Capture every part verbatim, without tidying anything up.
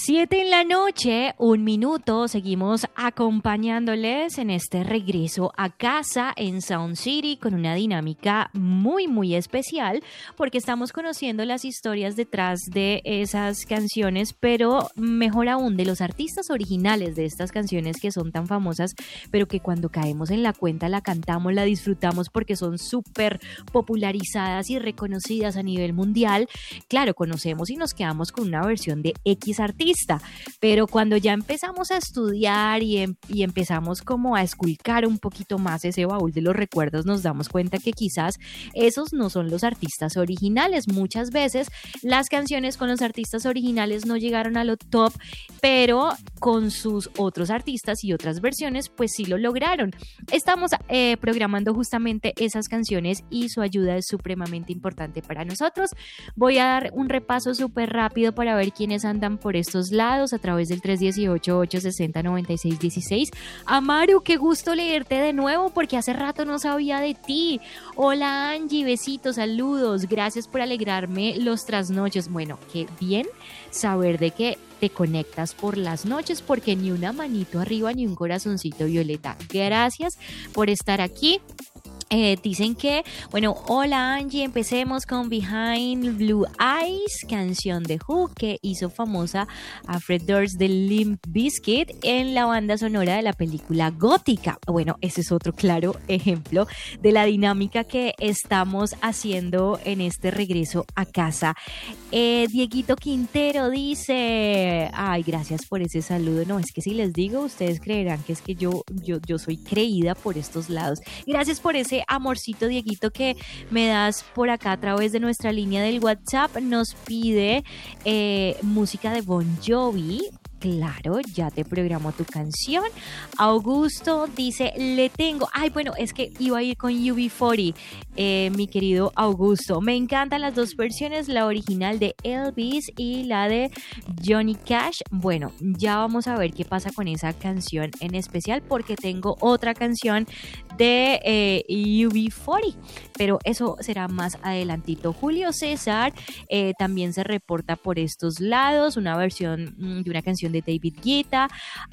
Siete en la noche, un minuto, seguimos acompañándoles en este regreso a casa en Sound City con una dinámica muy muy especial porque estamos conociendo las historias detrás de esas canciones, pero mejor aún de los artistas originales de estas canciones que son tan famosas, pero que cuando caemos en la cuenta la cantamos, la disfrutamos porque son súper popularizadas y reconocidas a nivel mundial. Claro, conocemos y nos quedamos con una versión de X artista. Pero cuando ya empezamos a estudiar y, em- y empezamos como a esculcar un poquito más ese baúl de los recuerdos, nos damos cuenta que quizás esos no son los artistas originales. Muchas veces las canciones con los artistas originales no llegaron a lo top, pero con sus otros artistas y otras versiones pues sí lo lograron. Estamos eh, programando justamente esas canciones y su ayuda es supremamente importante para nosotros. Voy a dar un repaso súper rápido para ver quiénes andan por estos lados a través del tres uno ocho, ocho seis cero, nueve seis uno seis. Amaru, qué gusto leerte de nuevo porque hace rato no sabía de ti. Hola Angie, besitos, saludos, gracias por alegrarme los trasnoches. Bueno, qué bien saber de que te conectas por las noches porque ni una manito arriba ni un corazoncito violeta. Gracias por estar aquí. Eh, dicen que, bueno, hola Angie, empecemos con Behind Blue Eyes, canción de Who que hizo famosa a Fred Durst de Limp Bizkit en la banda sonora de la película Gótica. Bueno, ese es otro claro ejemplo de la dinámica que estamos haciendo en este regreso a casa. Eh, Dieguito Quintero dice, ay, gracias por ese saludo. No, es que si les digo, ustedes creerán que es que yo, yo, yo soy creída por estos lados. Gracias por ese amorcito, Dieguito, que me das por acá a través de nuestra línea del WhatsApp. Nos pide eh, música de Bon Jovi. Claro, ya te programó tu canción. Augusto dice, le tengo... Ay, bueno, es que iba a ir con U B cuarenta, eh, mi querido Augusto. Me encantan las dos versiones, la original de Elvis y la de Johnny Cash. Bueno, ya vamos a ver qué pasa con esa canción en especial porque tengo otra canción de eh, U B cuarenta, pero eso será más adelantito. Julio César eh, también se reporta por estos lados, una versión mm, de una canción de David Guetta.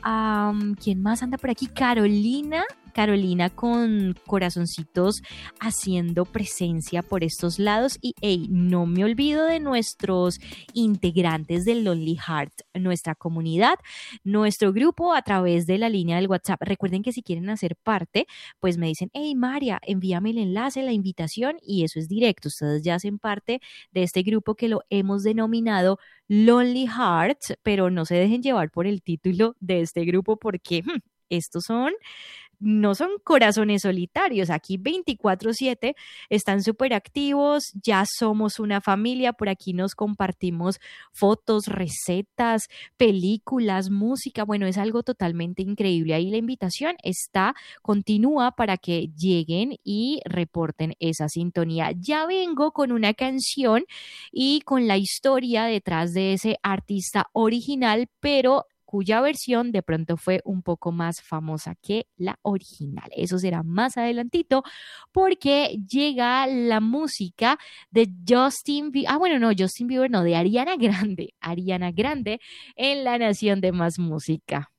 Um, ¿Quién más anda por aquí? Carolina. Carolina con corazoncitos haciendo presencia por estos lados. Y hey, no me olvido de nuestros integrantes del Lonely Heart, nuestra comunidad, nuestro grupo a través de la línea del WhatsApp. Recuerden que si quieren hacer parte, pues me dicen, hey María, envíame el enlace, la invitación, y eso es directo. Ustedes ya hacen parte de este grupo que lo hemos denominado Lonely Hearts, pero no se dejen llevar por el título de este grupo porque hmm, estos son... no son corazones solitarios, aquí veinticuatro siete están súper activos, ya somos una familia, por aquí nos compartimos fotos, recetas, películas, música, bueno, es algo totalmente increíble. Ahí la invitación está, continúa para que lleguen y reporten esa sintonía. Ya vengo con una canción y con la historia detrás de ese artista original, pero cuya versión de pronto fue un poco más famosa que la original. Eso será más adelantito porque llega la música de Justin Bieber. Ah, bueno, no, Justin Bieber no, de Ariana Grande. Ariana Grande en la Nación de Más Música.